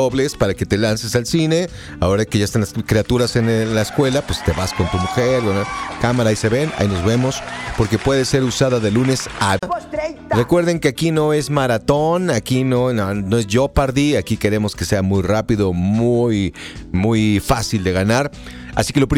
dobles para que te lances al cine. Ahora que ya están las criaturas en la escuela, pues te vas con tu mujer, ¿no? Cámara, ahí se ven, ahí nos vemos, porque puede ser usada de lunes a... Recuerden que aquí no es maratón, aquí no es Jeopardy, aquí queremos que sea muy rápido, muy, muy fácil de ganar. Así que lo primero